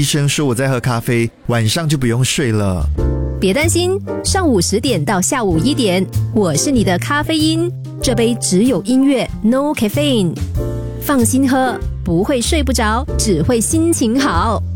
生说我在喝咖啡，晚上就不用睡了。 别担心，上午10点到下午1点，我是你的咖啡因，这杯只有音乐 ，No caffeine， 放心喝，不会睡不着，只会心情好。